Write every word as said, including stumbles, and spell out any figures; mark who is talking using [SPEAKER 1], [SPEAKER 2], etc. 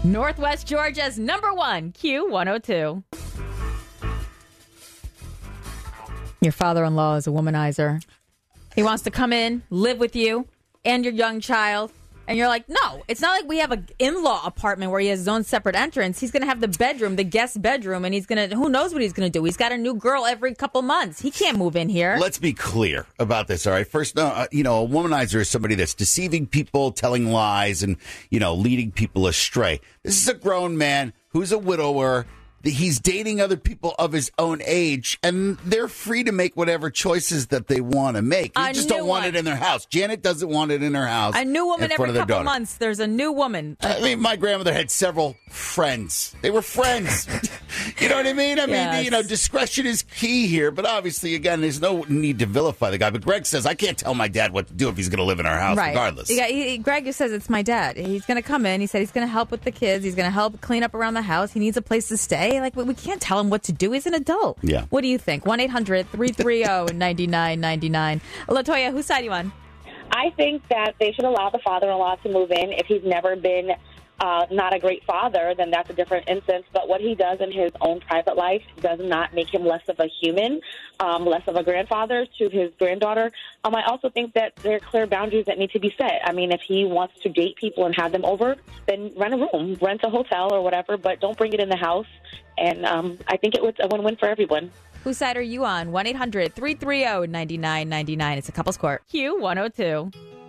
[SPEAKER 1] Northwest Georgia's number one, Q one oh two. Your father-in-law is a womanizer. He wants to come in, live with you and your young child. And you're like, no, it's not like we have an in-law apartment where he has his own separate entrance. He's going to have the bedroom, the guest bedroom, and he's going to, who knows what he's going to do? He's got a new girl every couple months. He can't move in here.
[SPEAKER 2] Let's be clear about this, all right? First, uh, you know, a womanizer is somebody that's deceiving people, telling lies, and, you know, leading people astray. This is a grown man who's a widower. He's dating other people of his own age, and they're free to make whatever choices that they want to make. They
[SPEAKER 1] A
[SPEAKER 2] just
[SPEAKER 1] new
[SPEAKER 2] don't want
[SPEAKER 1] one.
[SPEAKER 2] it in their house. Janet doesn't want it in her house.
[SPEAKER 1] A new woman
[SPEAKER 2] in front
[SPEAKER 1] every
[SPEAKER 2] of their
[SPEAKER 1] couple
[SPEAKER 2] daughter.
[SPEAKER 1] months. There's a new woman.
[SPEAKER 2] I mean, my grandmother had several friends. They were friends. You know what I mean? I
[SPEAKER 1] Yes.
[SPEAKER 2] mean, you know, discretion is key here. But obviously, again, there's no need to vilify the guy. But Greg says, I can't tell my dad what to do if he's going to live in our house,
[SPEAKER 1] Right.
[SPEAKER 2] regardless.
[SPEAKER 1] Yeah, he, Greg just says it's my dad. He's going to come in. He said he's going to help with the kids. He's going to help clean up around the house. He needs a place to stay. Like, we we can't tell him what to do. He's an adult.
[SPEAKER 2] Yeah.
[SPEAKER 1] What do you think? one eight hundred three three zero nine nine nine nine. LaToya, whose side are you on?
[SPEAKER 3] I think that they should allow the father-in-law to move in. If he's never been uh, not a great father, then that's a different instance. But what he does in his own private life does not make him less of a human, um, less of a grandfather to his granddaughter. Um, I also think that there are clear boundaries that need to be set. I mean, if he wants to date people and have them over, then rent a room, rent a hotel or whatever, but don't bring it in the house. And um, I think it was a win-win for everyone.
[SPEAKER 1] Whose side are you on? one eight hundred three three zero nine nine nine nine. It's a couple's court. Q one oh two.